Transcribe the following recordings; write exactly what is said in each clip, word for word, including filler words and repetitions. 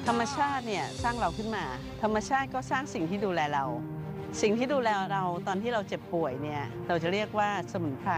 ธรรมชาติเนี่ยสร้างเราขึ้นมาธรรมชาติก็สร้างสิ่งที่ดูแลเราสิ่งที่ดูแลเราตอนที่เราเจ็บป่วยเนี่ยเราจะเรียกว่าสมุนไพร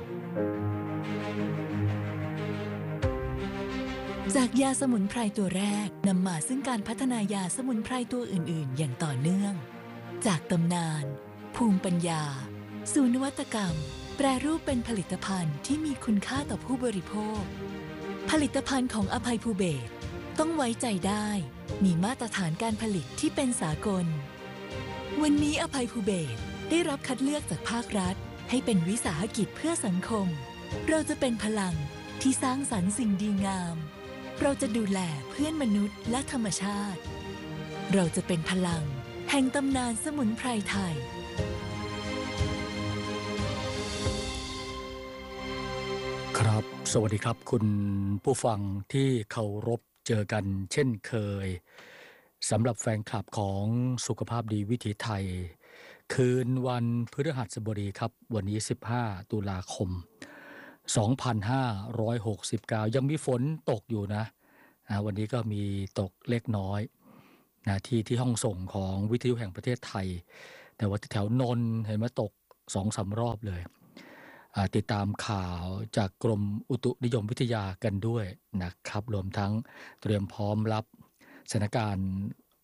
จากยาสมุนไพรตัวแรกนำมาซึ่งการพัฒนายาสมุนไพรตัวอื่นๆอย่างต่อเนื่องจากตำนานภูมิปัญญาสู่นวัตกรรมแปรรูปเป็นผลิตภัณฑ์ที่มีคุณค่าต่อผู้บริโภคผลิตภัณฑ์ของอภัยภูเบศรต้องไว้ใจได้มีมาตรฐานการผลิตที่เป็นสากลวันนี้อภัยภูเบศรได้รับคัดเลือกจากภาครัฐให้เป็นวิสาหกิจเพื่อสังคมเราจะเป็นพลังที่สร้างสรรค์สิ่งดีงามเราจะดูแลเพื่อนมนุษย์และธรรมชาติเราจะเป็นพลังแห่งตำนานสมุนไพรไทยครับสวัสดีครับคุณผู้ฟังที่เคารพเจอกันเช่นเคยสำหรับแฟนคลับของสุขภาพดีวิถีไทยคืนวันพฤหัสบดีครับวันนี้สิบห้าตุลาคมสองพันห้าร้อยหกสิบเก้ายังมีฝนตกอยู่นะนะวันนี้ก็มีตกเล็กน้อยนะที่ที่ห้องส่งของวิทยุแห่งประเทศไทยแต่ว่าแถวนนท์เห็นไหมตก สองถึงสาม รอบเลยติดตามข่าวจากกรมอุตุนิยมวิทยากันด้วยนะครับรวมทั้งเตรียมพร้อมรับสถานการณ์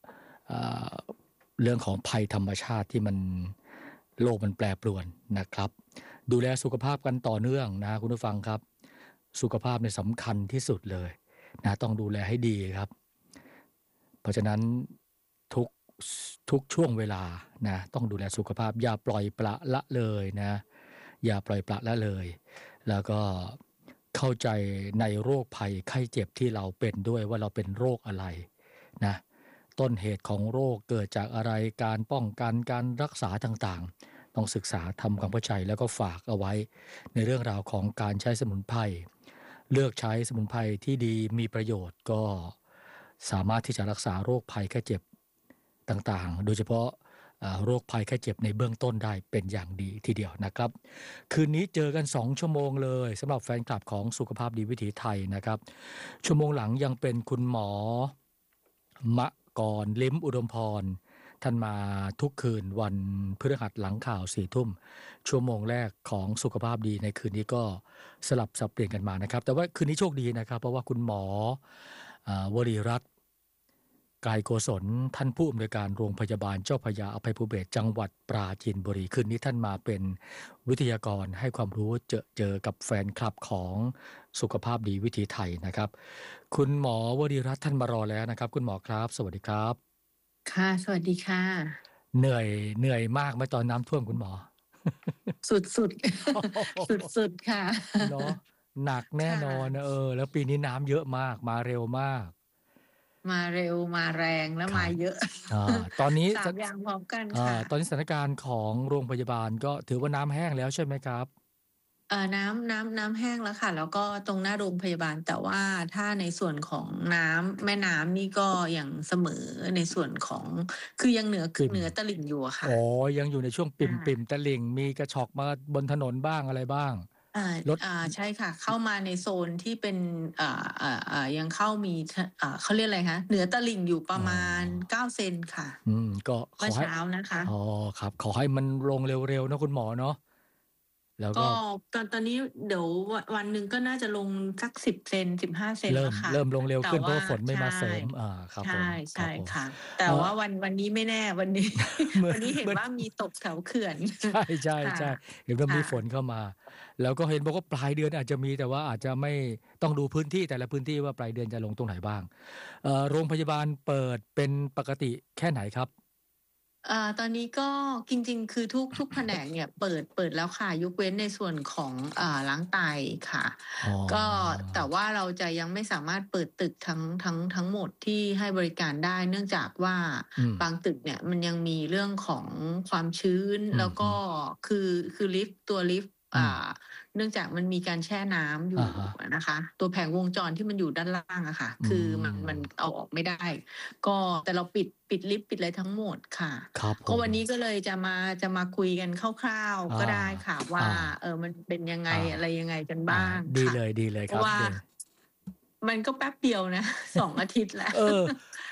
เรื่องของภัยธรรมชาติที่มันโลกมันแปรปรวนนะครับดูแลสุขภาพกันต่อเนื่องนะคุณผู้ฟังครับสุขภาพเนี่ยสำคัญที่สุดเลยนะต้องดูแลให้ดีครับเพราะฉะนั้นทุกทุกช่วงเวลานะต้องดูแลสุขภาพอย่าปล่อยปละละเลยนะอย่าปล่อยปละละเลยแล้วก็เข้าใจในโรคภัยไข้เจ็บที่เราเป็นด้วยว่าเราเป็นโรคอะไรนะต้นเหตุของโรคเกิดจากอะไรการป้องกันการรักษาต่างๆต้องศึกษาทำความเข้าใจแล้วก็ฝากเอาไว้ในเรื่องราวของการใช้สมุนไพรเลือกใช้สมุนไพรที่ดีมีประโยชน์ก็สามารถที่จะรักษาโรคภัยไข้เจ็บต่างๆโดยเฉพาะโรคภัยไข้เจ็บในเบื้องต้นได้เป็นอย่างดีทีเดียวนะครับคืนนี้เจอกันสองชั่วโมงเลยสำหรับแฟนคลับของสุขภาพดีวิถีไทยนะครับชั่วโมงหลังยังเป็นคุณหมอมะกรลิ้มอุดมพรท่านมาทุกคืนวันพฤหัสหลังข่าวสี่ทุ่มชั่วโมงแรกของสุขภาพดีในคืนนี้ก็สลับสับเปลี่ยนกันมานะครับแต่ว่าคืนนี้โชคดีนะครับเพราะว่าคุณหมอวรีรัตน์กายโกศลท่านผู้อำนวยการโรงพยาบาลเจ้าพระยาอภัยภูเบศรจังหวัดปราจีนบุรีคืนนี้ท่านมาเป็นวิทยากรให้ความรู้เจอเจอกับแฟนคลับของสุขภาพดีวิถีไทยนะครับคุณหมอวรีรัตน์ท่านมารอแล้วนะครับคุณหมอครับสวัสดีครับค่ะสวัสดีค่ะเหนื่อยเหนื่อยมากไหมตอนน้ำท่วมคุณหมอสุดสุดสุดสุดค่ะเนาะหนักแน่นอนเออแล้วปีนี้น้ำเยอะมากมาเร็วมากมาเร็วมาแรงแล้วมาเยอะตอนนี้สามอย่างพร้อมกันค่ะตอนนี้สถานการณ์ของโรงพยาบาลก็ถือว่าน้ำแห้งแล้วใช่ไหมครับเอ่อน้ำน้ำน้ำแห้งแล้วค่ะแล้วก็ตรงหน้าโรงพยาบาลแต่ว่าถ้าในส่วนของน้ำแม่น้ำนี่ก็ยังเสมอในส่วนของคือยังเหนือเหนือตลิ่งอยู่ค่ะอ๋อยังอยู่ในช่วงปิ่มปิ่มตลิ่งมีกระชอกมาบนถนนบ้างอะไรบ้างอ่ารถอ่าใช่ค่ะเข้ามาในโซนที่เป็นอ่าอ่าอ่ายังเข้ามีอ่าเขาเรียกอะไรคะเหนือตลิ่งอยู่ประมาณเก้าเซนค่ะอืมก็ขอให้เช้านะคะอ๋อครับขอให้มันลงเร็วๆนะคุณหมอเนาะแล้วก็ตอนตอนนี้เดี๋ยววันหนึ่งก็น่าจะลงสักสิบเซนสิบห้าเซนแล้วค่ะเริ่มลงเร็วขึ้นเพราะฝนไม่มาเสริมอ่าครับผมใช่ใช่ค่ะแต่ว่าวันวันนี้ไม่แน่วันนี้วันนี้เห็นว่ามีตกแถวเขื่อนใช่ใช่ใช่เห็นว่ามีฝนเข้ามาแล้วก็เห็นบอกว่าปลายเดือนอาจจะมีแต่ว่าอาจจะไม่ต้องดูพื้นที่แต่ละพื้นที่ว่าปลายเดือนจะลงตรงไหนบ้างเอ่อโรงพยาบาลเปิดเป็นปกติแค่ไหนครับอ่าตอนนี้ก็จริงๆคือทุกทุกแผนกเนี่ยเปิดเปิดแล้วค่ะยกเว้นในส่วนของอ่าล้างไตค่ะก็แต่ว่าเราจะยังไม่สามารถเปิดตึกทั้งทั้งทั้งหมดที่ให้บริการได้เนื่องจากว่าบางตึกเนี่ยมันยังมีเรื่องของความชื้นแล้วก็คือคือลิฟต์ตัวลิฟต์อ่าเนื่องจากมันมีการแช่น้ำอยู่นะคะตัวแผงวงจรที่มันอยู่ด้านล่างอะค่ะคือมันมันเอาออกไม่ได้ก็แต่เราปิดปิดลิฟต์ปิดอะไรทั้งหมดค่ะก็วันนี้ก็เลยจะมาจะมาคุยกันคร่าวๆก็ได้ค่ะว่าเออมันเป็นยังไงอะไรยังไงกันบ้างดีเลยดีเลยครับว่ามันก็แป๊บเดียวนะสองอาทิตย์แล้วเออ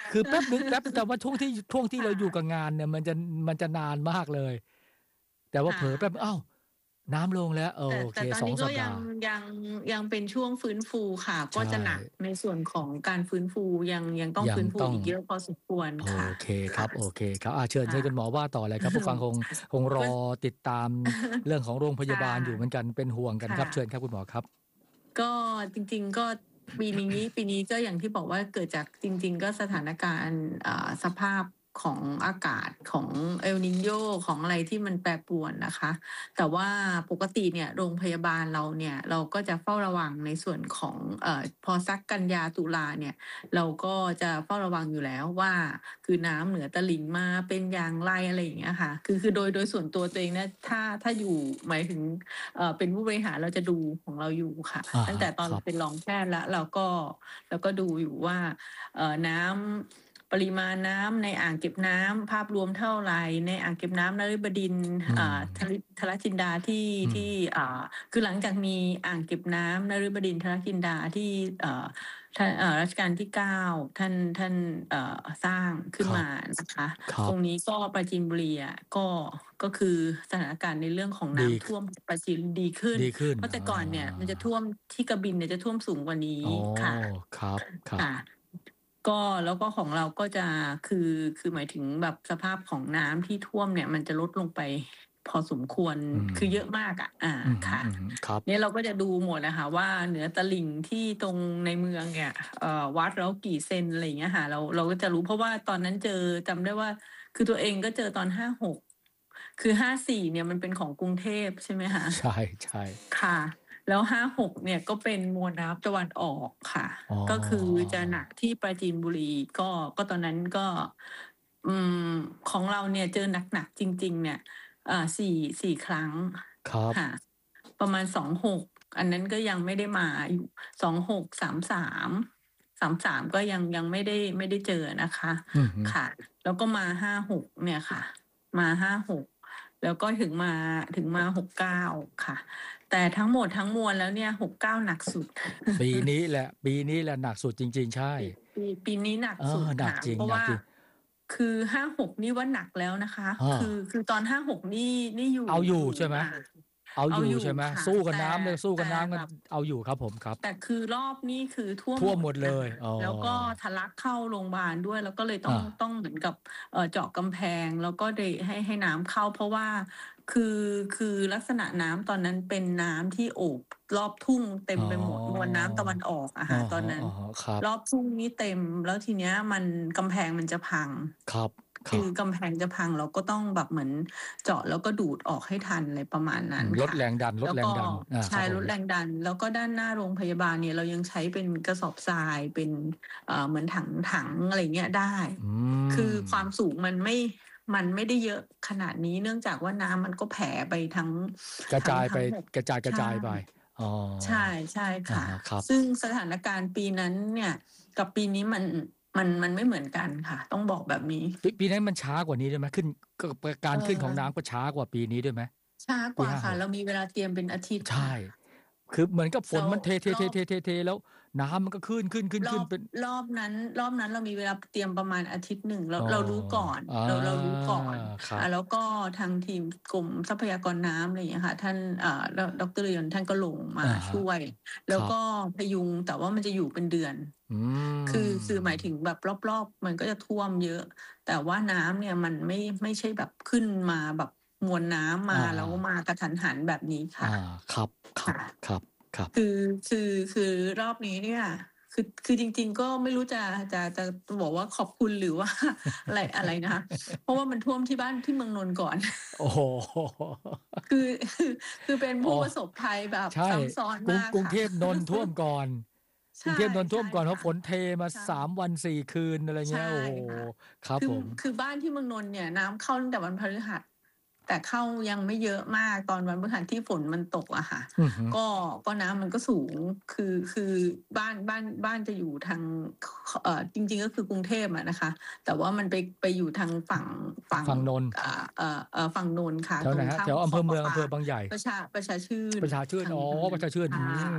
คือแป๊บนึงแป๊บแต่ว่าช่วงที่ช่วงที่เราอยู่กับงานเนี่ยมันจะมันจะนานมากเลย แต่ว่าเผลอแป๊บอ้าวน้ำลงแล้วโอแต่เคแต่ตอนสองนี้สัก็ปยัดาง ห์ยังยังเป็นช่วงฟื้นฟูค่ะ ก็ใช่จะหนักในส่วนของการฟื้นฟูยังยังต้องยัฟื้งนฟูต้องอีกเยอะพอสมควรโอค่ะเคครัค่ะบโอเคครับอ่าเชิญค่เชิญคุณหมอว่าต่อเลยครับ ผู้ฟังคงคงรก็อติดตามเรื่องของโรงพยาบาลค่ะอยู่เหมือนกันเป็นห่วงกันค่ะครับ เชิญครับคุณหมอครับก็จริง ๆ ก็ปีนี้ ปีนี้ก็อย่างที่บอกว่าเกิดจากจริง ๆ ก็สถานการณ์ อ่า สภาพของอากาศของ El Niño ของอะไรที่มันแปรปรวนนะคะ แต่ว่าปกติเนี่ยโรงพยาบาลเราเนี่ย เราก็จะเฝ้าระวังในส่วนของ เอ่อ พอสักกันยา ตุลาเนี่ย เราก็จะเฝ้าระวังอยู่แล้วว่า คือน้ำเหนือตลิ่งมาเป็นอย่างไร อะไรอย่างเงี้ยค่ะ คือ คือโดย โดยส่วนตัวตัวเองเนี่ย ถ้า ถ้าอยู่ หมายถึง เอ่อ เป็นผู้บริหารเราจะดูของเราอยู่ค่ะอะตั้งฮะแต่ตอนครับเป็นรองแพทย์แล้ว เราก็ เราก็ดูอยู่ว่า เอ่อ น้ำ ปริมาณน้ำในอ่างเก็บน้ำภาพรวมเท่าไร ในอ่างเก็บน้ำนฤบดินทร์อือ่ามทลิ ทรจินดาที่อืที่มอ่า คือหลังจากมีอ่างเก็บน้ำนฤบดินทร์ ทรจินดาที่ เอ่อ ท่าน เอ่อ รัชกาลที่ เก้า ท่าน ท่าน เอ่อ สร้างขึ้นครัมาบนะคะครัตรบงนี้ก็ปราจีนบุรีอะ ก็ ก็คือสถานการณ์ในเรื่องของดีน้ำท่วมปราจีนดีขึ้นดีขึ้นเพราะแต่ก่อนเนี่ยมันจะอาท่วม ที่กบินเนี่ยจะท่วมสูงกว่านี้อ๋อค่ะครับ ครัค่ะบก็ แล้วก็ของเราก็จะ คือ คือหมายถึงแบบสภาพของน้ำที่ท่วมเนี่ย มันจะลดลงไปพอสมควรอืมคือเยอะมากอะ อาอือฮึค่ะๆ ครับเนี่ยเราก็จะดูหมดอะค่ะว่าเหนือตลิ่งที่ตรงในเมืองเนี่ย เอ่อ วัดแล้วกี่เซน อะไรอย่างเงี้ยค่ะ เรา เราก็จะรู้ เพราะว่าตอนนั้นเจอ จำได้ว่า คือตัวเองก็เจอตอน ห้าหก คือ ห้าสี่ เนี่ยมันเป็นของกรุงเทพ ใช่ไหมคะ? ใช่ ๆค่ะ แล้ว ห้าหก เนี่ยก็เป็นมวลน้ำตะวันออกค่ะอ๋อก็คือจะหนักที่ปราจีนบุรี ก็ ก็ตอนนั้นก็ อืม ของเราเนี่ยเจอหนัก ๆ จริง ๆ เนี่ย อ่า สี่ สี่ ครั้งครับค่ะ ประมาณ สองหก อันนั้นก็ยังไม่ได้มา อยู่ สองหก สามสาม สามสาม ก็ยัง ยังไม่ได้ ไม่ได้เจอนะคะอือฮึค่ะ แล้วก็มา ห้าหก เนี่ยค่ะ มา ห้าหก แล้วก็ถึงมา ถึงมา หกเก้า ค่ะ แต่ทั้งหมดทั้งมวลแล้วเนี่ย หกเก้า หนักสุดปีนี้แหละ ปีนี้แหละหนักสุดจริง ๆ ใช่ปี ปี ปีนี้หนักเอสุดอ หนัค่กะจริงเพราะหนัวก่าจริงคือ ห้าหก นี่ว่าหนักแล้วนะคะอาคือ คือตอน ห้าหก นี่ นี่อยู่เอาออยู่ยู่ใช่ไหม? อ่าเอาเอาอยู่อยู่ใช่ไหม? ค่ะสู้กับแต่น้ำเลย สู้แตกับน้ำกัแบนบเอาอยู่ครับผม ครับแต่คือรอบนี้คือท่วมท่วมหมดหเลย อ๋อแล้วก็ทะลักเข้าโรงบาลด้วย แล้วก็เลยต้อองาต้องเหมือนกับ เอ่อ เจาะกำแพง แล้วก็เด ให้ ให้น้ำเข้า เพราะว่า คือ คือลักษณะน้ำตอนนั้นเป็นน้ำที่โอบรอบทุ่งเต็มอ๋อไปหมด มวลน้ำตะวันออกอะอค่ะะตอนนั้นฮะ ๆ ครับรอบทุ่งนี้เต็ม แล้วทีเนี้ยมัน กำแพงมันจะพังครับ คครื ับอกำแพงจะพัง เราก็ต้องแบบเหมือนเจาะแล้วก็ดูดออกให้ทัน อะไรประมาณนั้อืม ลดนค่ะแรงดัน ลแลด้วแรกง็ดัน อาใชครับ่ผมลดแรงดัน แล้วก็ด้านหน้าโรงพยาบาลเนี่ย เรายังใช้เป็นกระสอบทราย เป็น เอ่อ เหมือนถัง ถัง อะไรอย่างเงี้ยได้อืคือความมสูงมันไม่ มันไม่ได้เยอะขนาดนี้ เนื่องจากว่าน้ำมันก็แผ่ไปทั้งกระทั้จงายทัไป้งหมดกระจาย กระใช่จายไป อ๋อใช่ ใช่อะค่ะฮะ ครับซึ่งสถานการณ์ปีนั้นเนี่ยกับปีนี้มัน มัน มันไม่เหมือนกันค่ะ ต้องบอกแบบนี้ปี ปีนั้นมันช้ากว่านี้ด้วยไหม? ขึ้น ก ป กาเรขึ้นของออน้ำก็ช้ากว่าปีนี้ด้วยไหม? ช้ากปีว่าห้าค่ะหกเรามีเวลาเตรียมเป็นอาทิตย์ใชค่ะ่ คือเหมือนกับฝแล้นวมันเทรอบๆ ๆ ๆ ๆ ๆ แล้วน้ำมันก็ขึ้นรอๆ ๆบๆ เป็นรอบนั้น รอบนั้นเรามีเวลาเตรียมประมาณอาทิตย์หนึ่ง เราอ๋อเรารู้ก่อนอาเรา เรารู้ก่อนครัอ่าบแล้วก็ทางทีมกรมทรัพยากรน้ำ อะไรอย่างเงี้ยค่ะ ท่าน อ่า ด ดร. เรยนท่านก็ลงมาอะฮะช่วย แลค้วรับก็พยุง แต่ว่ามันจะอยู่เป็นเดือนอืคือ คือหมายถึงมแบบรอบ ๆ มันก็จะท่วมเยอะ แต่ว่าน้ำเนี่ยมันไม่ ไม่ใช่แบบขึ้นมาแบบมวลน้ำมอาา แล้วมากระทันหันแบบนี้อค่ะา ครับ ครคับ่ะครับ ครับคือ คือ คือรอบนี้เนี่ย คือ คือจริง ๆ ก็ไม่รู้จะ จะ จะบอกว่าขอบคุณ หรือ ว่า อะไร อะไรนะคะ เพราะว่ามันท่วมที่บ้าน ที่เมืองนนท์ก่อนโอ้โฮคือ คือ คือเป็นผอู้๋อประสบภัยแบบใช่ซ้ำซ้อนกรุมงากค่กรุงเะทพ นนท์ท่วมก่อนใกชรุง่เทพ นนท์ใท่ชวม่ก่อน เพค่ราะฝนเทมาใช่สาม วัน สี่ คืน อะไรใชเงี้ย่โอ้โฮค่ะครับคือผมคือบ้านที่เมืองนนท์เนี่ยน้ำเข้าตั้งแต่วันพฤหัส แต่เข้ายังไม่เยอะมาก ตอนวันพฤหัสที่ฝนมันตกอะค่ะอือฮึก็ ก็น้ำมันก็สูง คือ คือบ้าน บ้าน บ้านจะอยู่ทาง ค เอ่อ จริง ๆ ก็คือกรุงเทพอะนะคะ แต่ว่ามันไป ไปอยู่ทางฝั่ง ฝั่งฝั่งนนท์อ่า เอ่อ เอ่อ ฝั่งนนท์ค่ะแถวตรไหนงครับ? ข้ามแถวอำเภอคเมปืองปาอำเภอบางใหญ่ประชา ประชาชื่นประชาชื่นทางอ๋อทางประชาชื่นค่อืะมป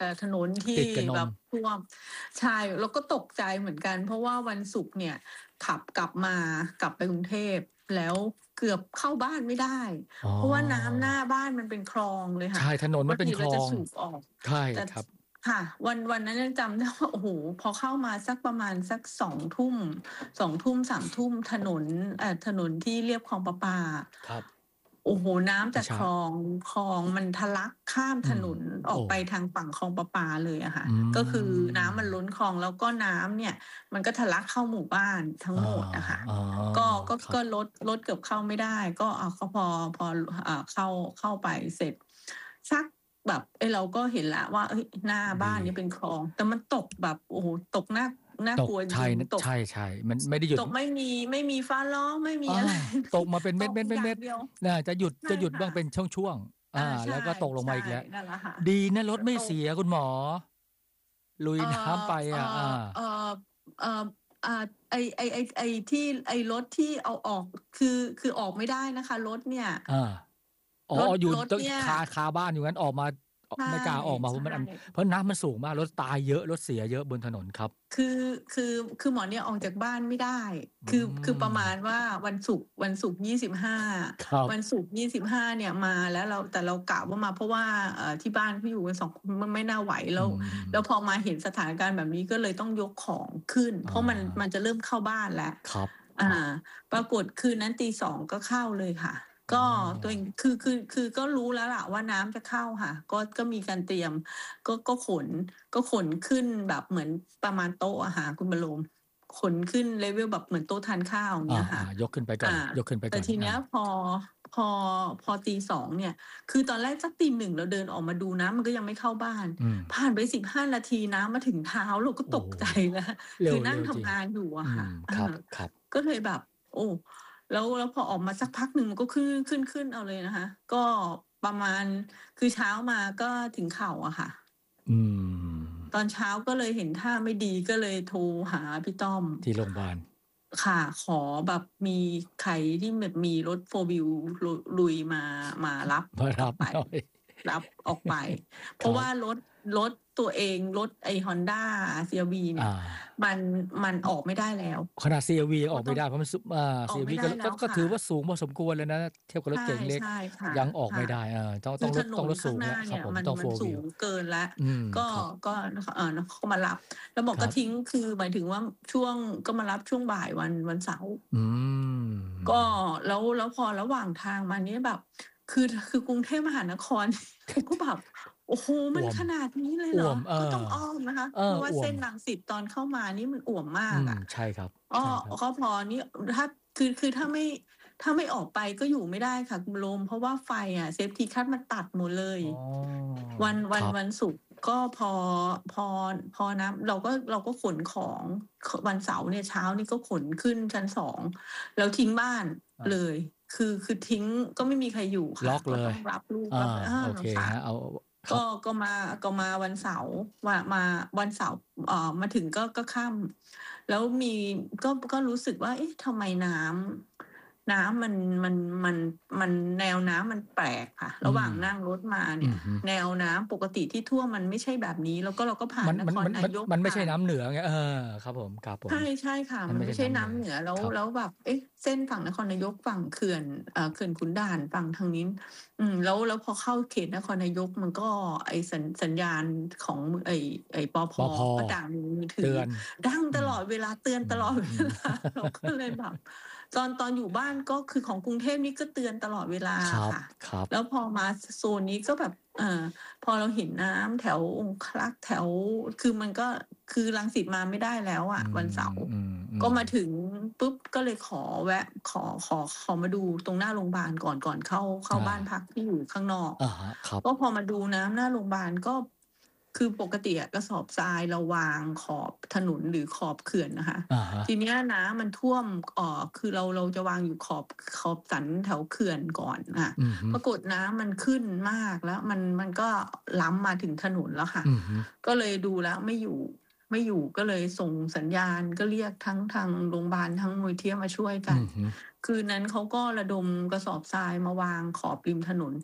แต่ถนนที่ติดกับนแบมบท่วม ใช่ แล้วก็ตกใจเหมือนกัน เพราะว่าวันศุกร์เนี่ยขับกลับมากลับไปกรุงเทพ แล้วเกือบเข้าบ้านไม่ได้อ๋อเพราะว่าน้ำหน้าบ้านมันเป็นคลองเลยค่ใช่ะถนนปมันกเป็นติคเรา จะลองสูบออกใช่แต่ครับค่ะ วัน วันนั้นยังจำ ได้ว่า โอ้โฮ พอเข้ามาสักประมาณสัก สองทุ่ม สองทุ่ม สามทุ่ม ถนน เอ่อ ถนนที่เลียบคลองประปาอะครับโอ้โฮ น้ำกจากชะคลอง คลองมันทะลักข้ามอืถมนนอโออกไป้ทางฝั่งคลองประปาเลยอะค่ะอืก็คือน้ำมันมล้นคลอง แล้วก็น้ำเนี่ยมันก็ทะลักเข้าหมู่บ้านทั้งอ๋อหมดอะค่ะอ๋อก็ ก็ครับก็รถ รถเกือบเข้าไม่ได้ ก็ อ่า ก็พอ พอ อ่า เข้า เข้าไปเสร็จ สักแบบ เอ๊ะ เราก็เห็นแล้วว่า เฮ้ย หน้าดบ้าีนเนี่ยเป็นคลอง แต่มันตกแบบ โอ้โฮ ตกน่า น่าตกกลัวจใช่ นริงๆ ตกใช่ ๆ มันไม่ได้หยุดตกไม่มี ไม่มีฟ้าร้อง ไม่มีอาอะไรตกมาเป็นเตกอย่าม็ดงเดียวๆ ๆ ๆ น่าจะหยุดใชจ่ะหยุดค่บ้างเป็ะนช่วง ๆ ออาาใชแล้่วก็ตกลงใชมา่อีกแล้วนั่นแหละค่ะดีนะรถไม่ก็ตกเสียคุณหมอ ลุยเอ่อน้ำ ไปเอ่อะ อาอ เอ่อ เอ่อ อ่า ไอ้ ไอ้ ไอ้ ไอ้ที่ ไอ้รถที่เอาออก คือ คือออกไม่ได้นะคะรถเนี่ยอา อ๋อรถอยู่ ตรถเนี่ยคา คาบ้านอยู่งั้น ออกมา อใช่ไม่กล้าออกมา เพใชราะมันอัน่เพราะน้ำมันสูงมาก รถตายเยอะ รถเสียเยอะบนถนนครับคือ คือ คือหมอเนี่ยออกจากบ้านไม่ได้อืคือ คือประมาณมว่าวันศุกร์ วันศุกร์ ยี่สิบห้าครับวันศุกร์ ยี่สิบห้า เนี่ยมา แล้วเรา แต่เรากะว่ามา เพราะว่า เอ่อ ที่บ้านเขาอยู่กัน สอง คน มันไม่น่าไหว แอลื้ว แล้วมพอมาเห็นสถานการณ์แบบนี้ก็เลยต้องยกของขึ้นอเพราะมัน มัานจะเริ่มเข้าบ้านแล้วครับอ่าครับปรากฏคืนนั้นตี สอง ก็เข้าเลยค่ะอ๋ก็ตัวเองอคือ คือ คือก็รู้แล้วล่ะว่าน้ำจะเข้าค่ะ ก็ ก็มีการเตรียม ก็ ก็ขน ก็ขนขึ้นแบบเหมือนประมาณโต๊ะอะค่ะคุณบรม ขนขึ้น level แบบเหมือนโต๊ะทานข้าว อย่างอเงี้ายค่ะๆ ยกขึ้นไปก่ออนายกขึ้นไปแตก่่อนทีเอนี้ยาพอ พอ พอตี สอง เนี่ย คือตอนแรกสักตี หนึ่ง เราเดินออกมาดูน้ำมันก็ยังไม่เข้าบ้านอืมผ่านไป สิบห้า นาทีน้ำมาถึงเท้า เราก็โอ้โฮตกใจแล้วเรค็ืวอนั่เรง็วทจริงำงานอยู่ออะืค่ะมเอครับอครับก็เลยแบบ โอ้ แล้ว แล้วพอออกมาสักพักหนึ่งมันก็ขึ้น ขึ้น ๆ เอาเลยนะคะ ก็ประมาณ คือเช้ามาก็ถึงเข่าอะค่ะอืมตอนเช้าก็เลยเห็นท่าไม่ดี ก็เลยโทรหาพี่ต้อมที่โรงบาลค่ะ ขอแบบมีใครที่แบบมีรถ โฟร์ วีล ลุ ลุยมา มารับมารับออกไปหน่อยรับออกไป เพครารัะว่าบรถ รถตัวเอง รถไอ้ Honda ซี อาร์ วี เนอี่ยามัน มันออกไม่ได้แล้วขนาด ซี อาร์ วี ยังกอ็ตอกไ้องม่ได้ เพราะมันสู อ่าออกไมซี อาร์ วี่ไดก็้ลแลก็้วก็ค่ถือว่าะสูงพอสมควรเลยนะ เทียบกับรใชถ่เก๋งเล็กใช่ค่ะยังออกค่ไม่ะได้ เออ ต้องคต้ืองรถอถนนต้องรถขสู้างหน้งแล้าวคเรนับี่ยผมมันต้องมันโฟร์สูวีลงเกินแล้วอืมก็ครับก็ เอ่อ เขาก็มารับ แล้วบอกครก็ับทิ้ง คือหมายถึงว่าช่วง ก็มารับช่วงบ่ายวัน วันเสาร์อืมก็ แล้ว แล้วพอระหว่างทางมาเนี่ยแบบ คือ คือกรุงเทพมหานคร เราก็แบบ โอ้โฮอมั่นวมขนาดนี้เลยอเห่รอ? วม เอก็ต้อองอ้อมนะคะเออเพราะว่าอ่เวมส้นรังสิตตอนเข้ามานี่มันอ่วมมาอืมกอะใช่ครับอ้อใช่ครับก็พอนี่ ถ้า คือ คือถ้าไม่ ถ้าไม่ออกไปก็อยู่ไม่ได้ค่ะคุณบรม เพราะว่าไฟอะ Safety Card มันตัดหมดเลยอ๋อวัน วันครับวันศุกร์ก็พอ พอ พอน้ำ เราก็ เราก็ขนของ ข วันเสาร์เนี่ยเช้านี่ก็ขนขึ้นชั้น สอง แล้วทิ้งบ้านอาเลย คือ คือทิ้ง ก็ไม่มีใครอยู่คล่ะ็อกก็เลยต้องรับลูกอารับ อาโอเคค่ะครับ เอา คกรั็บก็มา ก็มาวันเสาร์ มา มาวันเสาร์ เอ่อ มาถึงก็ ก็ค่ำ แล้วมี ก็ ก็รู้สึกว่า เอ๊ะ ทำไมน้ำ น้ำมัน มัน มัน มัน แนวน้ำมันแปลกค่ะอืระหว่างมนั่งรถมาเอนีื่ยอฮึแนวน้ำปกติที่ท่วมมันไม่ใช่แบบนี้ แล้วก็เราก็ผ่ามันนนมัน มันครนามันยกมันไม่ผใช่่านน้ำเหนือไง เออ ครับผม ครับผใช่มใช่ค่ะมันไม่ใชมันไม่่ใช่น้ำนเ้หนืำอเหนือ แล้วครับแล้วแบบ เอ๊ะ เส้นฝั่งนครนายก ฝั่งเขื่อน เอ่อ เขื่อนขุนด่านฝั่งทางนี้ อืม แล้ว แล้วพอเข้าเขตนครนายกมันก็ไอ้สัญ สัญญาณของ ม ไอ้ ไอ้ ปภ. ปภ. ก็ดังมือถืเตืออนดังอืมตลอดเวลา เตือนอืตลอด เวมลา เราก็เลยแบบ ตอน ตอนอยู่บ้านก็คือของกรุงเทพนี่ก็เตือนตลอดเวลาครอัะบค่ะครับแล้วพอมา ซ โซนนี้ก็แบบ เอ่อ พอเราเห็นน้ำแถวองครักษ์ แถว คือมันก็ คือรังสิตมาไม่ได้แล้วออืะวันเสาร์มก็มาๆ ๆถึงปุ๊บ ก็เลยขอแวะ ขอ ขอ ขอมาดูตรงหน้าโรงบาลก่อน ก่อนเข้า เข้าอบ้านาพักที่อยู่ข้างนอกอะฮะ ครับก็พอมาดูน้ำหน้าโรงบาลก็ คือปกติอะกระสอบทรายเราวางขอบถนนหรือขอบเขื่อนนะคะอะฮะทีเนี้ยน้ำมันท่วม เอ่อ คือเรา เราจะวางอยู่ขอบ ขอบสันแถวเขื่อนก่อนค่ะอือฮึปรากฏน้ำมันขึ้นมาก แล้วมัน มันก็ล้ำมาถึงถนนแล้วค่ะอือฮึก็เลยดูแล้วไม่อยู่ ไม่อยู่ก็เลยส่งสัญญาณ ก็เรียกทั้งทางโรงบาล ทั้งมูลที่มาช่วยกอัืนอฮึคืนนั้นเขาก็ระดมกระสอบทรายมาวางขอบริมถนน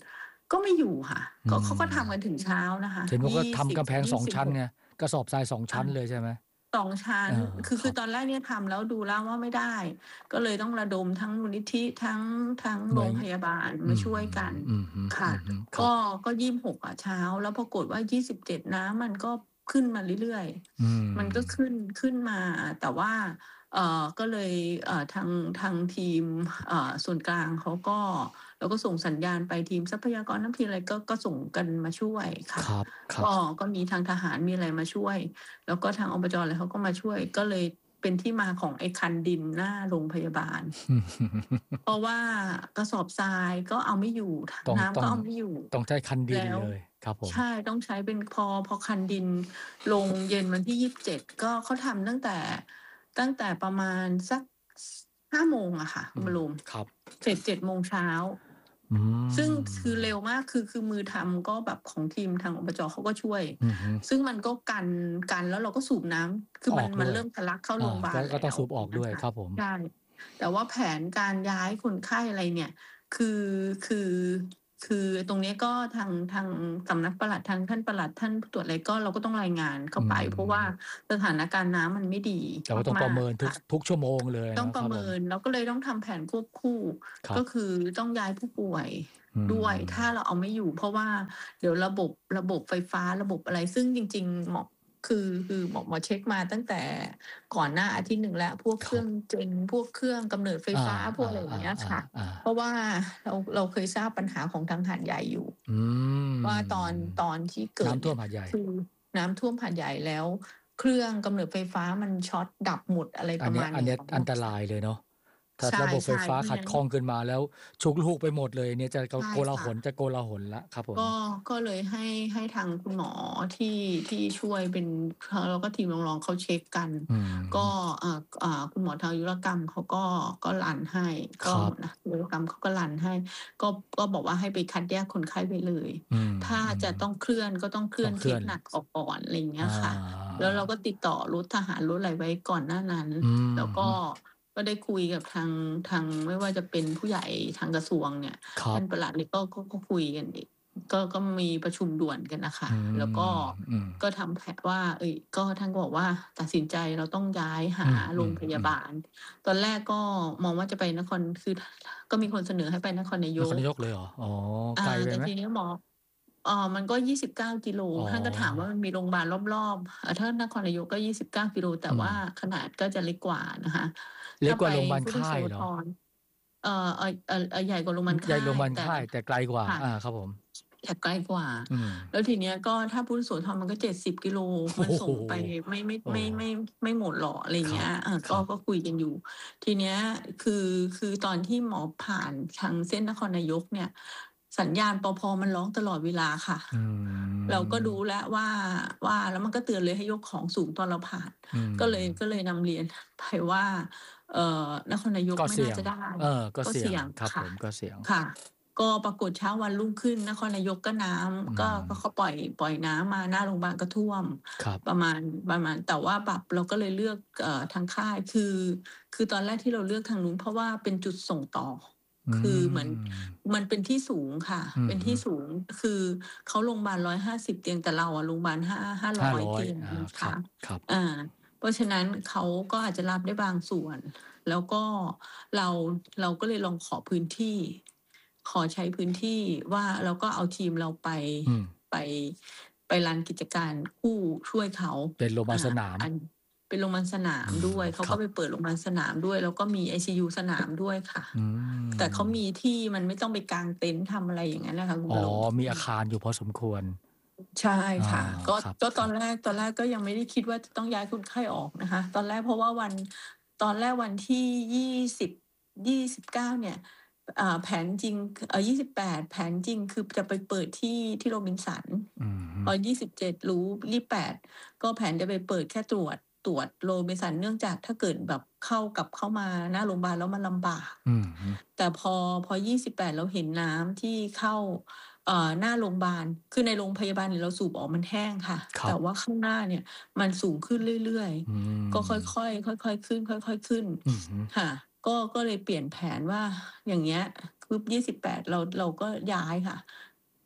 ก็ไม่อยู่ค่ะอืก็มเขาก็ทำกันถึงเช้านะคะเห็นบอกว่ายี่ทำสิบกำแพงยี่สองสิบชั้นหกไง กระสอบทราย สองอชั้นเลยใช่ไหม? สอง ชั้นเออคือคครืับอตอนแรกเนี่ยทำแล้วดูแล้วว่าไม่ได้ ก็เลยต้องระดมทั้งมูลนิธิ ทั้ง ทั้งหนโร่วยงพยาบาลอืมาม ช่วยกันอือฮึค่ะอือฮึ คกรั็บก็ ยี่สิบหก อะเช้า แล้วปรากฏว่า ยี่สิบเจ็ด น้ำมันก็ขึ้นมาเรื่อยอืๆ มันก็มขึ้น ขึ้นมา แต่ว่า เอ่อ ก็เลย เอ่อ ทาง ทางทีม เอ่อ ส่วนกลางเขาก็ เราก็ส่งสัญญาณไป ทีมทรัพยากรน้ำ ทีมอะไร ก็ ก็ส่งกันมาช่วยค่ะครับ ครักบ็ ก็มีทางทหาร มีอะไรมาช่วย แล้วก็ทาง อบจ. อะไรเขาก็มาช่วย ก็เลยเป็นที่มาของไอ้คันดินหน้าโรงพยาบาล เพราะว่ากระสอบทรายก็เอาไม่อยู่ ทต้องน้ต้ำองก็เอาไม่อยู่ต้องใช้คันดิแลน้วเลย ครับผใมช่ ต้องใช้เป็น พอ พอคันดินลงเย็นวันที่ ยี่สิบเจ็ด ก็เขาทำตั้งแต่ ตั้งแต่ประมาณสัก ส ห้า โมงอะค่ะคุอืมณบรมครับเสร็จ เจ็ด โมงเช้าอืซึ่งคือเร็มวมาก คือ คือมือทำก็แบบของทีมทาง อบจ. เขาก็ช่วยอือฮึซึ่งมันก็กัน กันแล้วเราก็สูบน้ำ คือมันออกดมัน้วเรยิ่มทะลักเข้าอโรางบาก็ลแก็ล้ต้องวสูบออกอย่างเงี้ยค่ะด้วยครับผมใช่ แต่ว่าแผนการย้ายคนไข้อะไรเนี่ย คือ คือ คือตรงเนี้ยก็ทาง ทางสำนักปลัด ทางท่านปลัด ท่านผู้ตรวจอะไร ก็เราก็ต้องรายงานเข้าอืไป เพราะว่ามสถานการณ์น้ำมันไม่ดีแต่ว่าต้องปมระาเมกินทๆุคก่ะทุกชั่วโมงเลยต้องนะประเมครับผิมน เราก็เลยต้องทำแผนควบคู่ครกั็บคือต้องย้ายผู้ป่วยอืด้วย ถ้ามเราเอาไม่อยู่ เพราะว่าเดี๋ยวระบบ ระบบไฟฟ้า ระบบอะไร ซึ่งจริง ๆ หมอ คือ คือหมอ หมอเช็กมาตั้งแต่ก่อนหน้าอาทิตย์หนึ่งแล้ว พวกเครครื่ับองเจน พวกเครื่องกำเนิดไฟอาฟ้า พวกอะไรอย่างเงี้ยค่ะๆเพๆ ๆราะว่าเรา เราเคยทราบปัญหาของทางหาดใหญ่อยู่อืมว่าตอน ตอนที่เกนิ้ดำทเ่นวี่ยมหาดใหญ่คือน้ำท่วมหาดใหญ่ แล้วเครื่องกำเนิดไฟฟ้ามันช็อต ดับหมด อะไรอปันระเนี้มาณอันเเนนี้ี้ยยอันตรายเลยเนาะ ถ้าใชระบบไฟ่ฟ้าๆ เพราะขัดงั้นข้องขึ้นมา แล้วฉุกละหุกไปหมดเลยเนี่ย จะกะใช่ค่โกลาหละจะโกลาหลแล้ว ครับผกม็ ก็เลยให้ ให้ทางคุณหมอที่ ที่ช่วยเป็น เขา แล้วก็ทีมรอง ๆ เขาเช็กกันอืก็มอ่า อ่า คุณหมอทางอายุรกรรมเขาก็ ก็รันให้ กค็รับนะ อายุรกรรมเขาก็รันให้ ก็ ก็บอกว่าให้ไปคัดแยกคนไข้ไปเลยอืมถ้าจะต้องเคลื่อนก็ต้องเคลืต่้อนเคสองเคลื่อนหนักออกก่อน อะไรอย่างเงี้อยค่ะ แล้วเราาก็ติดต่อรถทหาร รถอะไรไว้ก่อนหน้านั้นอืแล้วกอฮ็ึก็ได้คุยกับทาง ทาง ไม่ว่าจะเป็นผู้ใหญ่ทางกระทรวงเนี่ย ท่ครัาบนปลัดเนี่ย ก็ ก็ ก็คุยกันอีก ก็ ก็มีประชุมด่วนกันน่ะค่ะอืแล้วก็ม อืมก็ทำแผนว่า เอ๊ย ก็ท่านก็บอกว่า ตัดสินใจเราต้องย้ายหอืามโรงพยาๆบๆาล ตอนแรกก็มองว่าจะไปนคร คือ ท ท ก็มีคนเสนอให้ไปนครนายกนครนายกเลยเหรอ? อ๋ออ่ไกลาไปไหม? แต่ทีนี้หมอ เอ่อ มันก็ ยี่สิบเก้า กิโลอ๋ท่านก็ถามว่าอมันมีโรงบาลรอบ ๆ อ่า ถ้านครนายกก็ ยี่สิบเก้า กิโล แต่ว่าอืมขนาดก็จะเล็กกว่านะคะเถล็้กากไวป่าโรงบาลพุทธค่าโสยเหรอ? ธร เอ่อ เอ่อ เอ่อ เอ่อ ใหญ่กว่าโรงบาลใหญค่่โรางยบาลแต่ค่าย แต่ไกลกว่าค่ะอา ครับผมแต่ใกล้กว่าอืมแล้วทีเนี้ยก็ถ้าพุทธโสธรมันก็ เจ็ดสิบ กิโลโอมั้นส่งไปไม่ ไม่โฮไม่ ไม่ ไม่หมดหรอก อะไรอย่าครงเงี้ับย อา ก็ครับก็คุยกันอยู่ ทีเนี้ยคือ คือตอนที่หมอผ่านทางเส้นนครนายกเนี่ย สัญญาณ ปภ. มันร้องตลอดเวลาค่ะอืเราก็รู้มแล้วว่า ว่า แล้วมันก็เตือนเลยให้ยกของสูงตอนเราผ่านอืก็เลยมก็เลยนำเรียน ไป ว่า เอ่อ นครนายกก็ไม่เสนี่ายงจะได้เออ ก็ก็เสเสี่ยงี่ยงค่ครับผะม ก็เสี่ยงค่ะ ก็ปรากฏเช้าวันรุ่งขึ้น นครนายกก็น้อืำ ก็ ก็มเขาปล่อย ปล่อยน้ำมา หน้าโรงบาลก็ท่วมครับประมาณ ประมาณ แต่ว่าแบบเราก็เลยเลือก เอ่อ ทางค่าย คือ คือตอนแรกที่เราเลือกทางนู้น เพราะว่าเป็นจุดส่งต่ออืคือเหมือนมมันเป็นที่สูงค่ะ เป็นทอือฮี่ึสูง คือเขาโรงบาล ร้อยห้าสิบ เตียง แต่เราอะโรงบาล ห้า ห้าร้อยห้าร้อยเตียงอานะคครัะบ ครับอา เพราะฉะนั้นเขาก็อาจจะรับได้บางส่วน แล้วก็เรา เราก็เลยลองขอพื้นที่ ขอใช้พื้นที่ว่า เราก็เอาทีมเราไปอืมไป ไปรันกิจการคู่ช่วยเขาเป็นโรงบาอ่ลาสนามอัน เป็นโรงบาลสนามอืมด้วย เขาครับก็ไปเปิดโรงบาลสนามด้วย แล้วก็มีไอซียูสนามด้วยค่ะอืแต่เขามมีที่ มันไม่ต้องไปกางเต็นท์ทำอะไรอย่างงั้นน่ะค่ะคุณอ๋อบรมมีออืมาคารอยู่พอสมควรใช่อาค่ะ ก็ครับก็ตครอับนแรก ตอนแรกก็ยังไม่ได้คิดว่าจะต้องย้ายคนไข้ออกนะคะ ตอนแรกเพราะว่าวัน ตอนแรกวันที่ ยี่สิบ ยี่สิบเก้า เนี่ย อ่า แผนจริง ค เอ่อ ยี่สิบแปด แผนจริงคือจะไปเปิดที่ ที่โรบินสันอือฮึพอ ยี่สิบเจ็ด รู้ ยี่สิบแปด ก็แผนจะไปเปิดแค่ตรวจ ตรวจโรบินสัน เนื่องจากถ้าเกิดแบบเข้า กลับเข้ามาหน้าโรงบาลแล้วมันลำบากอือฮึแต่พอ พอ ยี่สิบแปด เราเห็นน้ำที่เข้า เอ่อ หน้าโรงบาล คือในโรงพยาบาลเนี่ยเราสูบออกมันแห้งค่ะครแตั่บว่าข้างหน้าเนี่ยมันสูงขึ้นเรื่อยอืๆ ก็ค่มอย ๆ ค่อย ๆ ขึ้น ค่อย ๆ ขึ้นอือฮึค่ะ ก็ ก็เลยเปลี่ยนแผนว่า อย่างเงี้ย ปุ๊บ ยี่สิบแปด เรา เราก็ย้ายค่ะ จ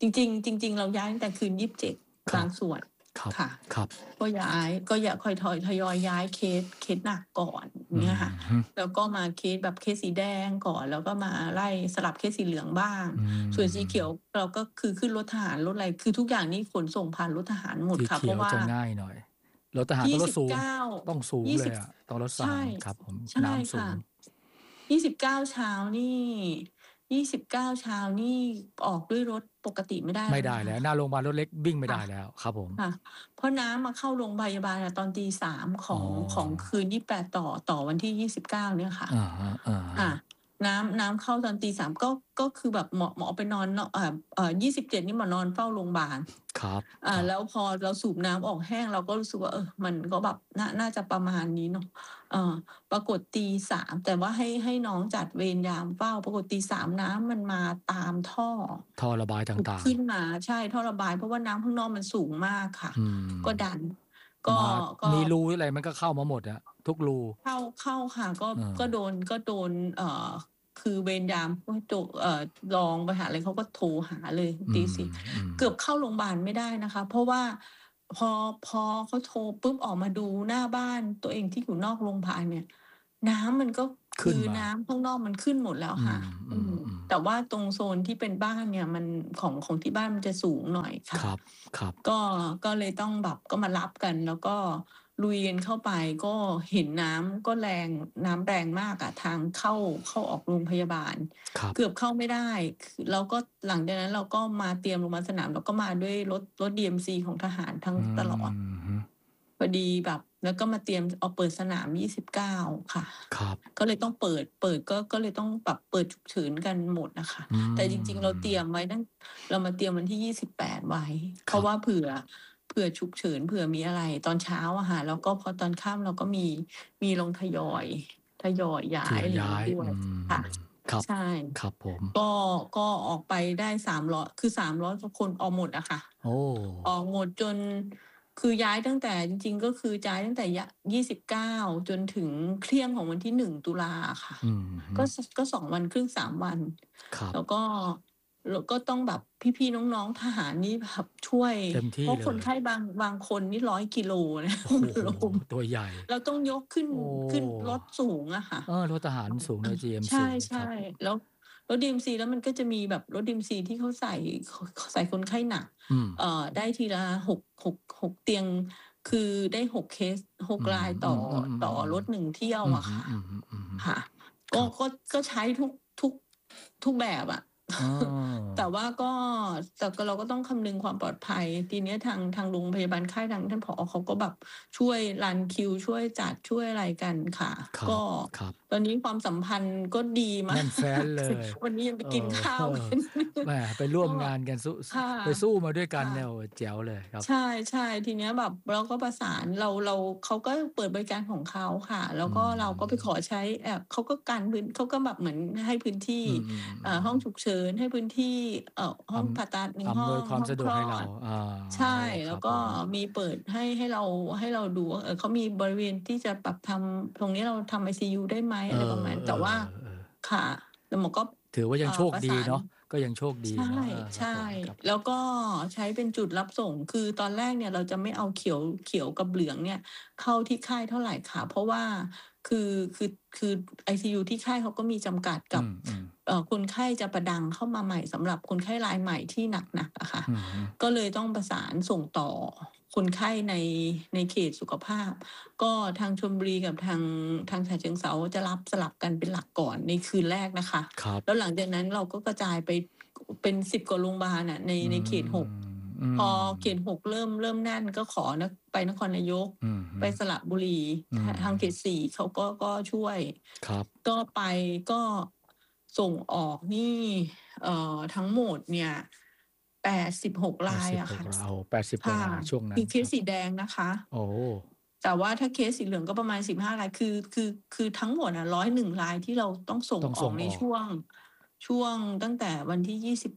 จริงๆจริงๆเราย้ายตั้งแต่คืนยี่สิบเจ็ดบางส่วนครับค่ะครับก็ย้ายก็อย่าค่อยทอยทยอยย้ายเคสเคสหนักก่อนเนี่ยค่ะอืมแล้วก็มาเคสแบบเคสสีแดงก่อน แล้วก็มาไล่สลับเคสสีเหลืองบ้างอืมส่วนสีเขียวเราก็คือขึ้นรถทหารรถอะไรคือทุกอย่างนี่ขนส่งผ่านรถทหารหมดสีค่ะเขีเพยวราะว่าจะง่ายหน่อยรถทหารต้องรถสูงยี่สิบเก้าต้องสูงยี่เลสิยบอะต้องรถใช่สามครับผมใช่น้ำสูค่ะงยี่สิบเก้า เช้านี่ยี่สิบเก้า เช้านี่ออกด้วยรถปกติไม่ได้ไม่แล้วได้นะแล้คะวหน้าโรงพยาบาลรถเล็กวิ่งไม่ได้ค่ะแล้วครับผมค่ะ เพราะน้ำมาเข้าโรงพยาบาลอะตอน ตีสาม ขอ๋อองของคืน ยี่สิบแปด ต่อต่อวันที่ ยี่สิบเก้า เนี่ยค่ะอะฮะค่ะๆน้ำน้ำเข้าตอน ตีสาม ก็ก็คือแบบหมอหมอไปนอนเนาะเอ่อเอ่อยี่สิบเจ็ด นี่หมอนอนเฝ้าโรงบาลครับอ่าครับแล้วพอเราสูบน้ำออกแห้ง เราก็รู้สึกว่า เออ มันก็แบบน่าน่าจะประมาณนี้เนาะ เออ ปรากฏ ตี สาม แต่ว่าให้ให้น้องจัดเวรยามเฝ้า ปรากฏ ตี สาม น้ำมันมาตามท่อท่อระบายผุดต่างขึ้นมา ใช่ ท่อระบาย เพราะว่าน้ำข้างนอกมันสูงมากค่ะๆ อืมก็ดัน ก็มาก็มีรูอะไรมันก็เข้ามาหมดอะทุกรูเข้า เข้าค่ะ ก็เออก็โดน ก็โดน เอ่อ คือเวรยามก็โจ เอ่อ รองไปหาอะไรเขาก็โทรหาเลยอืตีมสี่อืมเกือบเข้าโรงบาลไม่ได้นะคะ เพราะว่าพอ พอเขาโทรปุ๊บ ออกมาดูหน้าบ้านตัวเองที่อยู่นอกโรงบาลเนี่ย น้ำมันก็ขคึ้นือมาน้ำข้างนอกมันขึ้นหมดแล้วอืค่ะมอืมอืมแต่ว่าตรงโซนที่เป็นบ้านเนี่ย มันของ ของที่บ้านมันจะสูงหน่อยๆค่ะครับ ครับก็ ก็เลยต้องแบบ ก็มารับกัน แล้วก็ลุยกันเข้าไป ก็เห็นน้ำก็แรง น้ำแรงมากอะ ทางเข้า เข้าออกโรงพยาบาลครับเกือบเข้าไม่ได้ ค แล้วก็หลังจากนั้นเราก็มาเตรียมโรงพยาบาลสนาม เราก็มาด้วยรถ รถ ดี เอ็ม ซี ของทหารทั้งอืตลอดอฮึพอดีแบบ แล้วก็มาเตรียมเอาเปิดสนาม ยี่สิบเก้า ค่ะครับก็เลยต้องเปิด เปิดก็ ก็เลยต้องแบบเปิดฉุกเฉินกันหมดน่ะค่ะอืแต่จริง ๆ เราเตรียมมไว้ตั้ง เรามาเตรียมวันที่ ยี่สิบแปด ไว้ เพครัราะบว่าเผื่อ เผื่อฉุกเฉิน เผื่อมีอะไรตอนเช้าอะค่ะ แล้วก็พอตอนค่ำเราก็มี มีลงทยอย ทยอยย้าทย อะไรย้างี้ยด้วอืยมค่ะครับใช่ครับผมก็ ก็ออกไปได้ สามร้อย คือ สามร้อย กว่าคนออกหมดอะค่ะโอ้ออกหมดจน คือย้ายตั้งแต่ จริง ๆ ก็คือย้ายตั้งแต่ยะ ยี่สิบเก้า จนถึงเที่ยงของวันที่ หนึ่ง ตุลาอะค่ะอือฮึก็ ส ก็ สอง วันครึ่ง สาม วันครับแล้วก็ แล้วก็ต้องแบบพี่ ๆ น้อง ๆ ทหารนี่แบบช่วยเต็มที่เพราะเลคนยไข้บาง บางคนนี่ ร้อย กิโลนะโอ้เป็นโฮลมตัวใหญ่เราต้องยกขึ้นโอ้ขึ้นรถสูงอะค่ะเออ รถทหารสูงเอนะ จี เอ็มใชซี ค่ใช่รับๆ แล้วรถ ดี เอ็ม ซี แล้วมันก็จะมีแบบรถ ดี เอ็ม ซี ที่เขาใส่ ข ใส่คนไข้หนักอืมเอ่อ ได้ทีละ หก หก หก เตียง คือได้ หก เคส หกอืมรายอืต่อมต่อรถๆหนึ่ง เที่ยวๆ ๆ อืออะฮึค่ะอือฮึ ๆค่ะคก็รับก็ ก็ใช้ทุก ทุก ทุกแบบอะอ๋อแต่ว่าก็ แต่ก็เราก็ต้องคำนึงความปลอดภัย ทีเนี้ยทาง ทางโรงพยาบาลค่ายทางท่านผอ. เขาก็แบบช่วยรันคิว ช่วยจัด ช่วยอะไรกันค่ะครัก็บ ครับตอนนี้ความสัมพันธ์ก็ดี มาแน่นแฟ้นเลกยวันนี้ยังไปเอกินข้าวอกันแหม ไปร่วมก็งานกัน สู้ สค่ะไปสู้มาด้วยกัคน ่ะเนี่ย โอ้ แจ๋วเลยครับใช่ ๆ ทีเนี้ยแบบเราก็ประสาน เรา เรา เขาก็เปิดบริการของเขาค่ะ แล้อืวก็เราก็ไปขมอใช้ แอบ เขาก็กันพื้น เขาก็แบบเหมือนให้พื้นที่อืเอ่อ ห้องม ๆ ๆฉุกเฉิน ให้พื้นที่ เอ่อ ห้อองผ่าตัด หนึ่งอำห้องนวยความห้องสะดคว ลกอให้เราดอาใช่โอ้แครล้วับก็ผมมีเปิดให้ ให้เรา ให้เราดูว่า เอ่อ เขามีบริเวณที่จะปรับทำ ตรงนี้เราทำไอซียูได้ไหมเออะไรประมาณ แต่ว่าอ ๆ ๆค่ะ แต่หมอก็ถือว่ายัเอ่องโชคดีประสานเนาะ ก็ยังโชคดีใช่เนาะ เออ คใชรับผ่ม ครับแล้วก็ใช้เป็นจุดรับส่ง คือตอนแรกเนี่ยเราจะไม่เอาเขียว เขียวกับเหลืองเนี่ยเข้าที่ค่ายเท่าไรค่ะ เพราะว่าคือ คือ คือไอซียูที่ค่ายเขาก็มีจำกัดอกัืบม ๆเอ่อ คนไข้จะประดังเข้ามาใหม่ สำหรับคนไข้รายใหม่ที่หนัก ๆ อะค่ะอือฮึก็เลยต้องประสานส่งต่อคนไข้ใน ในเขตสุขภาพ ก็ทางชลบุรีกับทาง ทางฉะเชิงเทราจะรับสลับกันเป็นหลักก่อนในคืนแรกนะคะครับแล้วหลังจากนั้นเราก็กระจายไป เป็น สิบ กว่าโรงพยาบาลอะในอืในเขต หกมพอเขต หก เริ่ม เริ่มแน่นก็ขอน ไปนครนายกอือฮึไปสระบุรีอืท ทางเขตมสี่ เขาก็ ก็ช่วยครับก็ไป ก็ส่งออกนี่ เอ่อ ทั้งหมดเนี่ย แปดสิบหกแปรายดสิบอะหค่ะก ราย โอ้ แปดสิบ กว่าค่ะรายช่วงนั้คนือเคคสรับสีแดงนะคะโอ้แต่ว่าถ้าเคสสีเหลืองก็ประมาณ สิบห้า ราย คือ คือ คือทั้งหมดอะ หนึ่งร้อยเอ็ด รายที่เราต้องส่งต้องอสอ่งกในออกช่วง ช่วงตั้งแต่วันที่ ยี่สิบเจ็ด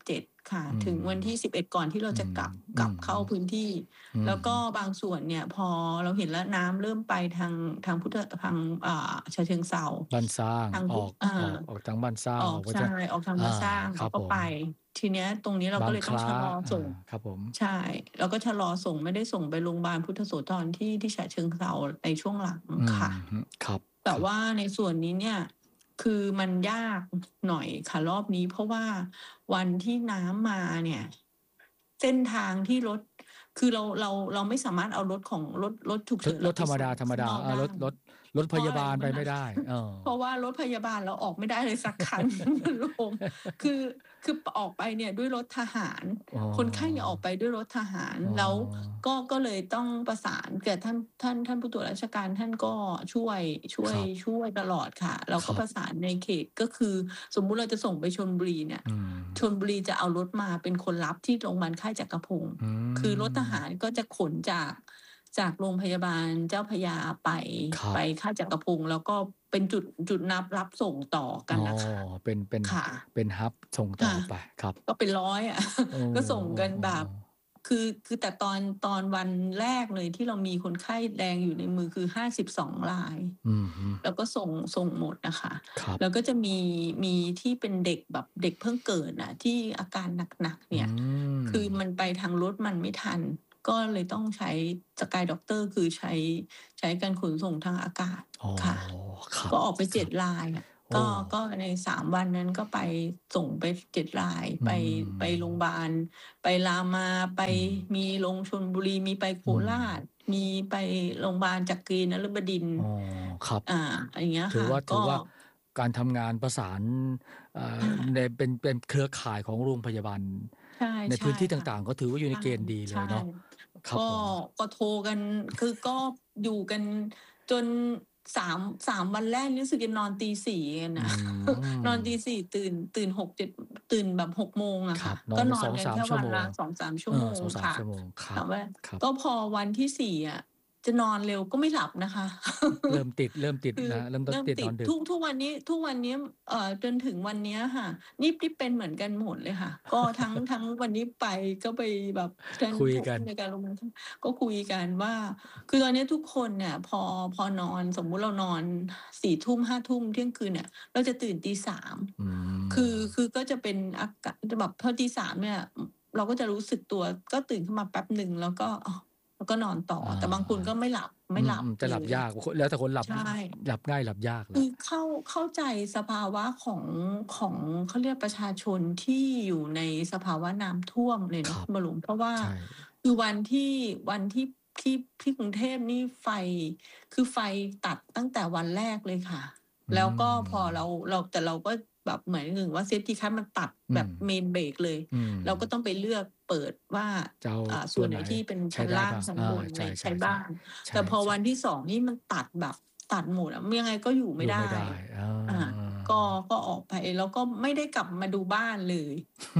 ค่ะอืถึงวันมที่ สิบเอ็ด ก่อนที่เราอืจะมกลับอืกลับมเข้าพื้นที่อืแล้วก็มบางส่วนเนี่ย พอเราเห็นแล้วน้ำเริ่มไปทาง ทางพุทธ ทาง อ่า ฉะเชิงเทราบ้านสร้างทางอพุอกอ่าออก ออกทางบ้านสร้างอออก อกมาใชจากออกทางอบ้านสร้างคเครราับก็ไปผมทีเนี้ยตรงนี้เราบาก็งเลยคลต้อง้าชะลออส่งา ครับผมใช่ เราก็ชะลอส่ง ไม่ได้ส่งไปโรงพยาบาลพุทธโสธรที่ ที่ฉะเชิงเทราในช่วงหลังอืค่ะอฮึ ครับแต่ครับว่าในส่วนนี้เนี่ย คือมันยากหน่อยค่ะรอบนี้ เพราะว่าวันที่น้ำมาเนี่ย เส้นทางที่รถ คือเรา เรา เราไม่สามารถเอารถของ รถ รถฉุกรเฉินรเรราถธรรมไปส่ดางข้างนอกๆ อาได้รถ รถ รถเพราะอะพยาไรบาลรู้ไปไหมไม่คะได้ เออเพราะว่ารถพยาบาลเราออกไม่ได้เลยสัก คัน มันโล่ง คือ คือ ป ออกไปเนี่ยด้วยรถทหารอ๋อคนไข้เนี่ยออกไปด้วยรถทหารอ๋อแล้วก็ ก็เลยต้องประสานกับท่าน ท่าน ท่านผู้ตรวจราชการ ท่านก็ช่วย ช่วคยรับช่วยตลอดค่ะ เราครก็ับประสานในเขต ก็คือสมมุติเราจะส่งไปชลบุรีเนี่ยอืมชลบุรีจะเอารถมาเป็นคนรับที่โรงพยาบาลค่ายจักรพงศ์อืคือรถทหารมก็จะขนจาก จากโรงพยาบาลเจ้าพระยาไปครับไปค่ายจักรพงศ์ แล้วก็เป็นจุด จุดนับ รับส่งต่อกัอ๋นอน่ะค่ะเป็น เป็นค่ะเป็น Hub ส่งต่ค่ะอไป ครับก็เป็น ร้อย อะเออก็ส่งกันแบบๆ ๆคือ คือแต่ตอน ตอนวันแรกเลยที่เรามีคนไข้แดงอยู่ในมือคือ ห้าสิบสอง รายอือฮึแล้วก็ส่ง ส่งหมดน่ะค่ะครับแล้วก็จะมี มีที่เป็นเด็กแบบเด็กเพิ่งเกิดน่ะ ที่อาการหนัก ๆอืเนี่ย คือมมันไปทางรถมันไม่ทัน ก็เลยต้องใช้ Sky Doctor คือใช้ ใช้การขนส่งทางอากาศอ๋อค่ะครับก็ออกไปคเจ็ดครับรายอะโอก็้ก็ใน สาม วันนั้นก็ไป ส่งไป เจ็ด รายอืไป ไปโรงมพยาบาล ไปรามา ไปอืมมีลงชลบุรี มีไปโคอืราชมมีไปโรงพยาบาลจักรีนฤบดินทร์อ๋อ ครับอ่า อย่างเงี้ยถืคอ่ะว่ากถื็อว่าการทำงานประสาน อ่าค่ในะเป็น เป็นเครือข่ายของโรงพยาบาลใช่ในใชพื้่นที่ตค่ะ่าง ๆ ก็ถือว่าอยู่ใในช่เกณฑ์ดีใเชลย่เนาะ ครักบ็ผมก็โทรกัน คือก็อยู่กันจน สาม สาม วันแรกนี่รู้สึกจะนอนตี สี่ กันอืน่ะ นอนตีมสี่ ตื่น ตื่น หกเจ็ด ตื่นแบบ หก โมงอะคครั่ะบ นอก็นไปนอนกันสองสามแค่วชั่วันละโมงสองสาม ชั่เวอโมองคสองสาม่ะชั่วโมง ครัแต่บว่าครับก็พอวันที่ สี่ อะ จะนอนเร็วก็ไม่หลับนะคะเริ่มติด เริ่มติดคือนะ เริ่มต้เนริ่มตติดนิดอนดึกทุก ทุกวันนี้ ทุกวันนี้ เอ่อ จนถึงวันเนี้ยค่ะ นี่ นี่เป็นเหมือนกันหมดเลยค่ะ ก็ทั้ง ทั้งวันนี้ไปก็ไปแบบท่านคุยผู้กัผู้นอำนวยการโรงพยาบาล ก็คุยกันว่า คือตอนนี้ทุกคนเนี่ย พอ พอนอน สมมุติเรานอน สี่ ทุ่ม ห้า ทุ่ม เที่ยงคืนเนี่ย เราจะตื่นตี สามอืมคือ คือก็จะเป็นอากา จะแบบพอตี สาม เนี่ย อ เราก็จะรู้สึกตัว ก็ตื่นขึ้นมาแป๊บหนึ่ง แล้วก็ อ้าว แล้วก็นอนต่ออาแต่บางคนก็ไม่หลับ ไม่หลับอืม ๆ จะหลับเลยยาก คน แล้วแต่คนหลับใช่หลับง่าย หลับยากแหคลืะอเข้า เข้าใจสภาวะของ ของ เขาเรียกประชาชนที่อยู่ในสภาวะน้ำท่วมเลยเนคาะรัคุบณบรม เพราะว่าใช่คือวันที่ วันที่ ที่ ที่กรุงเทพนี่ไฟ คือไฟตัดตั้งแต่วันแรกเลยค่ะอืแล้วก็พอเรามเรา แต่เราก็แบบเหมือนถึงว่า Safety Cut มันตัดอืแบบม Main Break เลยอืมเราก็ต้องไปเลือกเปิดว่าจะเอาอ่า สตั่ววนไไหหนนที่เป็นใช้ชั้นได้ล่างบ้างชั้นอาบนใชใน่ใช้ๆบ้านๆ ใแต่พอช่ ๆวันที่ สอง นี่มันตัดแบบ ตัดหมดอะ ยังไงก็อยู่ไอม่ยู่ได้ไม่ได้ อาอ่า ก็ ก็ออกไป แล้วก็ไม่ได้กลับมาดูบ้านเลย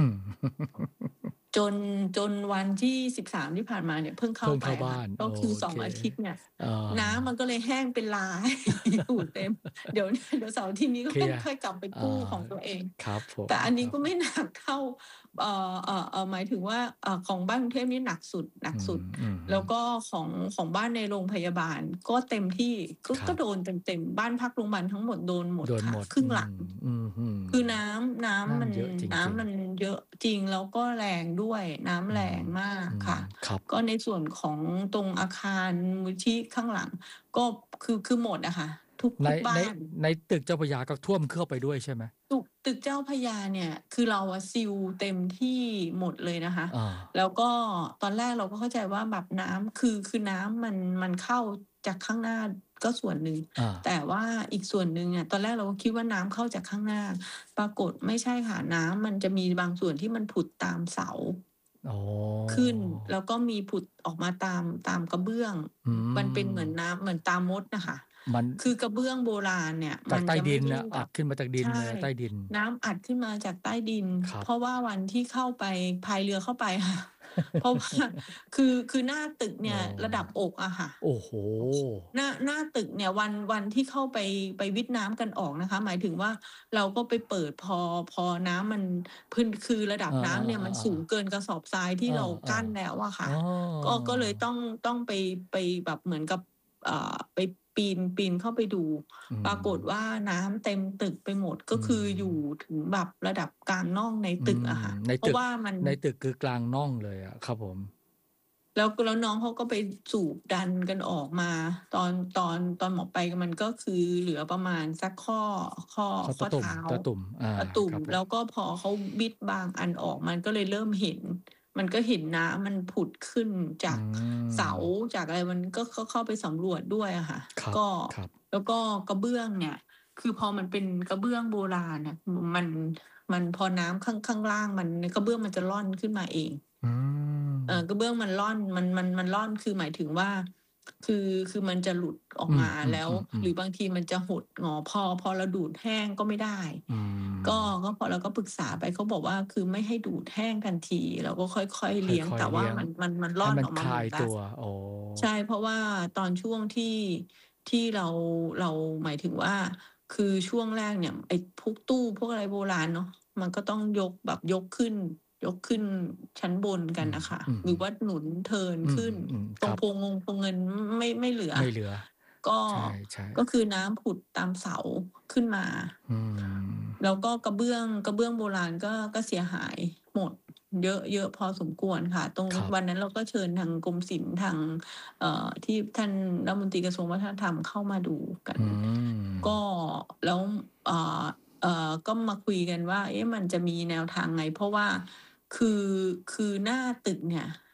จน จนวันที่ สิบสาม ที่ผ่านมาเนี่ย เพิ่งเข้เาพิ่งไปเข้าอะบ้ค่าะนก็โอคือ สอเงคอาทิตย์เนี่ยอาน้ำมันก็เลยแห้งเป็นลา อยู่เต็ม เดี๋ยว เดี๋ยวเสาร์อาทิตย์นี้ก็เคลียร์ค่อยกลับไปอากู้ของตัวเองครับผมแต่อันนี้ครับก็ไม่ หนัก เท่า เอ่อ เอ่อ เอ่อ หมายถึงว่า เอ่อ ของบ้านกรุงเทพนี่หนักสุด หนัอกืสุดม อือฮึแล้วก็ของ ของบ้านในโรงพยาบาลก็เต็มที่ ก็ครก็ับโดนเต็ม ๆ บ้านพักโรงพยาบาลทั้งหมดโดนหมดค่ะโดนหมด อืครึ่งหลังม อื้อฮือคือน้ำ น้ำมันน้ำเยอะจน้ริงำมัๆนเยอะจริง แล้วก็แรงด้วย น้ำอืแรมงมากอืมค่ะครับก็ในส่วนของตรงอาคารมูลที่ข้างหลัง ก็คือ คือหมดอะค่ะ ทุกในทุกบ้ในานในตึกเจ้าพระยาก็ท่วมเข้าไปด้วยใช่ไหม? ตุก ตึกเจ้าพระยาเนี่ย คือเราอะซีลเต็มที่หมดเลยนะคะอาแล้วก็ตอนแรกเราก็เข้าใจว่าแบบน้ำ คือ คือน้ำมัน มันเข้าจากข้างหน้าก็ส่วนหนึ่งอาแต่ว่าอีกส่วนหนึ่งอะ ตอนแรกเราก็คิดว่าน้ำเข้าจากข้างหน้า ปรากฏไม่ใช่ค่ะ น้ำมันจะมีบางส่วนที่มันผุดตามเสาอ๋อขึ้น แล้วก็มีผุดออกมาตาม ตามกระเบื้องอืมมันเป็นเหมือนน้ำ เหมือนตามมดน่ะค่ะมันคือกระเบื้องโบราณเนี่ยจมัากนใต้ดจะไมิ่นได้น่ะแบอัดขึ้นมาจากดินใช่เลย ใต้ดินน้ำอัดขึ้นมาจากใต้ดินครับเพราะว่าวันที่เข้าไป พายเรือเข้าไป ค่ะเพราะว่าคือคือหน้าตึกเนี่อ๋ยอระดับอกอะค่ะโอ้โฮหน้าหน้าตึกเนี่ยวันวันที่เข้าไปไปวิทย์น้ำกันออกนะคะหมายถึงว่าเราก็ไปเปิดพอพอน้ำมันพื้นคือระดับอาน้ำเนี่ยมันสูงๆๆๆเกินกระสอบทรายที่อาเรากั้นๆแล้วอะอ๋ค่ะอก็ก็เลยต้องต้องไปไปแบบเหมือนกับเอ่อไปปีนปีนเข้าไปดูอืปรากฏว่ามน้ำเต็มตึกไปหมดก็อืคืออยู่มถึงแบบระดับกลางน่องในอืมตึกอะค่ะเพราะในตึกว่ามันในตึกคือกลางน่องเลยอะครับผมแล้วแล้วน้องเขาก็ไปสูบดันกันออกมาตอนตอนตอนหมอไปมันก็คือเหลือประมาณสักข้อข้อข้อตะตุ่มข้อเท้าตะตุ่มอาตะตุ่มครับผมแล้วก็พอเขาบิดบางอันออกมันก็เลยเริ่มเห็นมันก็เห็นน้ำมันผุดขึ้นจาอืกมเสาจากอะไรมันก็ก็เข้าไปสำรวจด้วยอะค่ะครับก็ครับแล้วก็กระเบื้องเนี่ยคือพอมันเป็นกระเบื้องโบราณน่ะมันมันพอน้ำข้างข้างล่างมันกระเบื้องมันจะร่อนขึ้นมาเองอืมเอ่อกระเบื้องมันร่อนมันมันมันร่อนคือหมายถึงว่าคือคือมันจะหลุดออกอืมาแล้วหรืมๆๆๆอบางทีมันจะหดงอพอพอเราดูดแห้งก็ไม่ได้อืก็มก็พอเราก็ปรึกษาไปเขาบอกว่าคือไม่ให้ดูดแห้งทันทีเราก็ค่อยๆคเลี้ยง่อยแต่ว่าๆเลี้ยงมันมันมันร่ให้มันอนออกมาคลายหมดแล้วตัวอ๋อใช่เพราะว่าตอนช่วงที่ที่เราเราหมายถึงว่าคือช่วงแรกเนี่ยไอ้พวกตู้พวกอะไรโบราณเนาะ มันก็ต้องยกแบบยกขึ้นยกขึ้นชั้นบนกัอืนน่ะค่ะมหรือว่าหนุนเทินอืขึ้นมๆๆครับตรงโพงงโพรงเงินไม่ไม่เหลือไม่เหลือก็ใช่ๆก็คือน้ำผุดตามเสาขึ้นมาอืมแล้วก็กระเบื้องกระเบื้องโบราณก็ก็เสียหายหมดเยอะเยอะพอสมควรค่ะตรงครับวันนั้นเราก็เชิญทางกรมศิลป์ทางเอ่อที่ท่านรัฐมนตรีกระทรวงวัฒนธรรมเข้ามาดูกันอืมก็แล้วเอ่อ เอ่อก็มาคุยกันว่าเอ๊ะมันจะมีแนวทางไงเพราะว่าคือคือหน้าตึกเนี่ย